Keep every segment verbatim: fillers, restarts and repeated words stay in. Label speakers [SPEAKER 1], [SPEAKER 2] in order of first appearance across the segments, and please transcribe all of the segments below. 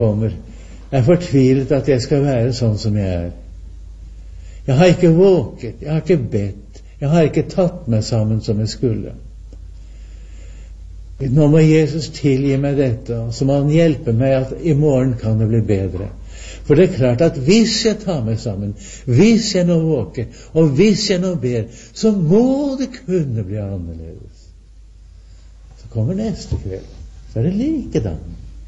[SPEAKER 1] kommer. Jeg er fortvilet at jeg skal være sånn som jeg er. Jeg har ikke våket, jeg har ikke bedt, jeg har ikke tatt meg sammen som jeg skulle. Nå må Jesus tilgi meg dette, og så må han hjelpe meg at i morgen kan det bli bedre. For det er klart at hvis jeg tar meg sammen, hvis jeg nå våker, og hvis jeg nå ber, så må det kunne bli annerledes. Så kommer neste kveld, så er det likedan.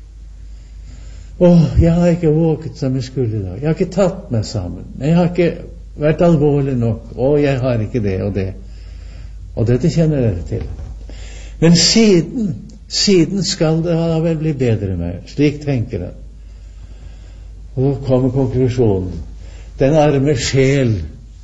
[SPEAKER 1] Åh, jeg har ikke våket som jeg skulle i dag. Jeg har ikke tatt meg sammen. Jeg har ikke vært alvorlig nok. Åh, jeg har ikke det og det. Og dette kjenner dere til. Men siden, siden skal det da vel bli bedre med. Slik tenker jeg. Og så kommer konklusjonen. Den arme sjel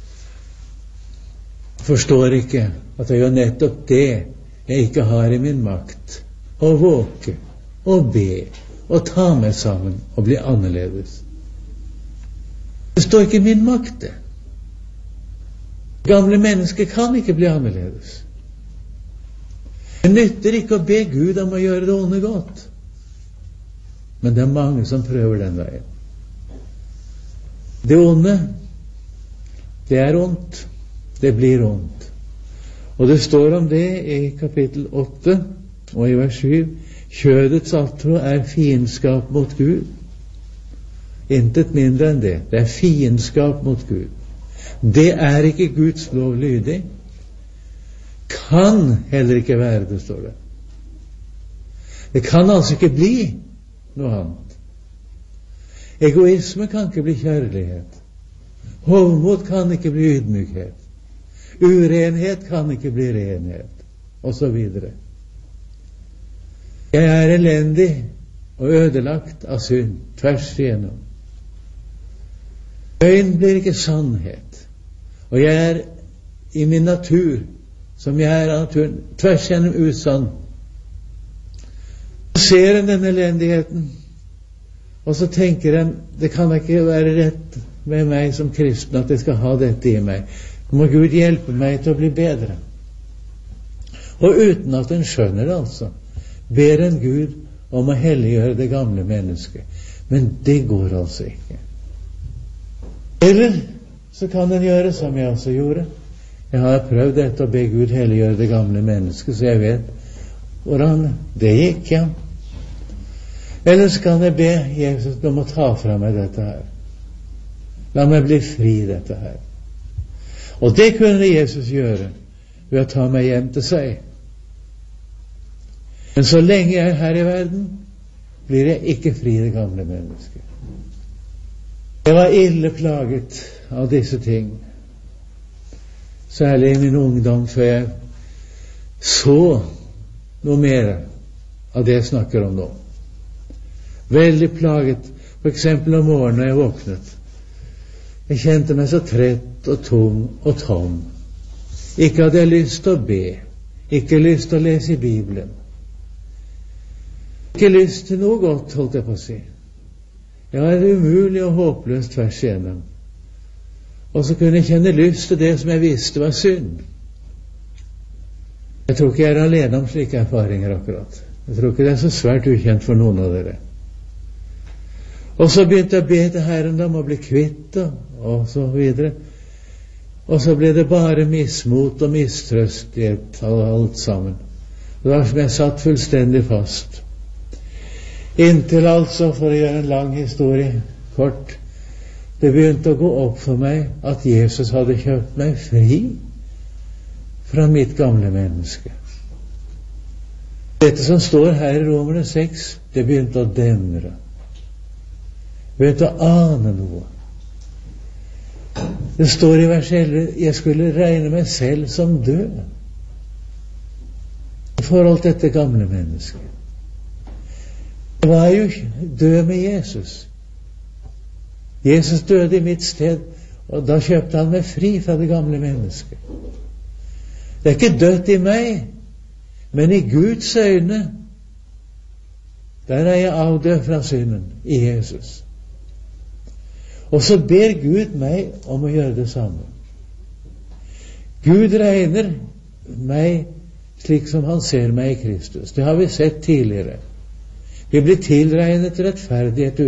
[SPEAKER 1] forstår ikke at det er jo nettopp det jeg ikke har i min makt. Å våke, å be, å ta meg sammen og bli annerledes. Det står ikke i min makt, det. Gamle mennesker kan ikke bli annerledes. Det nytter ikke å be Gud om å gjøre det onde godt. Men det er mange som prøver den veien. Det onde, det er ondt. Det blir ondt. Og det står om det i kapittel åtte og i vers syv. Kjødets attro er fiendskap mot Gud. Intet mindre enn det. Det er fiendskap mot Gud. Det er ikke Guds lov lydig. Kan heller ikke være, det står det. Det kan altså ikke bli noe annet. Egoisme kan ikke bli kjærlighet. Hovmod kan ikke bli ydmykhet. Urenhet kan ikke bli renhet, og så videre. Jeg er elendig og ødelagt av synd, tvers igjennom. Løgn blir ikke sannhet, og jeg er i min natur, som jeg er av naturen, tvers gjennom usann. Så ser en denne elendigheten, og så tenker en, det kan ikke være rett med meg som kristen at jeg skal ha dette i meg. Nå må Gud hjelpe meg til å bli bedre. Og uten at en skjønner det altså, ber en Gud om å helliggjøre det gamle mennesket. Men det går altså ikke. Eller så kan en gjøre som jeg også gjorde. Jeg har prøvd dette å be Gud helliggjøre det gamle mennesket, så jeg vet hvordan det gikk, ja. Eller så kan jeg be Jesus om å ta fra meg dette her. La meg bli fri dette her. Og det kunne Jesus gjøre ved å ta meg hjem til seg. Men så lenge jeg er her i verden, blir jeg ikke fri det gamle mennesket. Jeg var ille plaget av disse ting, særlig i min ungdom, før jeg så noe mer av det jeg snakker om nå. Veldig plaget, for eksempel om morgenen når jeg våknet. Jeg kjente meg så trett og tung og tom. Ikke hadde jeg lyst til å be, ikke lyst til å lese i Bibelen. Ikke lyst til noe godt, holdt jeg på å si. Jeg var umulig og håpløst tvers igjennom. Og så kunne jeg kjenne lyst til det som jeg visste var synd. Jeg tror ikke jeg er alene om slike erfaringer akkurat. Jeg tror ikke det er så svært ukjent for noen av dere. Og så begynte jeg å be til Herren om å bli kvitt det, og så videre. Og så ble det bare mismot og mistrøst i alt sammen. Det var som jeg satt fullstendig fast. Inntil altså, for å gjøre en lang historie kort, det begynte å gå opp for meg at Jesus hadde kjøpt meg fri fra mitt gamle menneske. Dette som står her i Romerne seks, det begynte å demre. Jeg begynte å ane noe. Det står i vers elleve, jeg skulle regne meg selv som død i forhold til dette gamle mennesket. Jeg var jo død med Jesus. Jesus døde i mitt sted, og da kjøpte han meg fri fra det gamle mennesket. Det er ikke dødt i meg, men i Guds øyne, der er jeg avdød fra synden i Jesus. Og så ber Gud meg om å gjøre det samme. Gud regner meg slik som han ser meg i Kristus. Det har vi sett tidligere. Vi blir tilregnet rettferdighet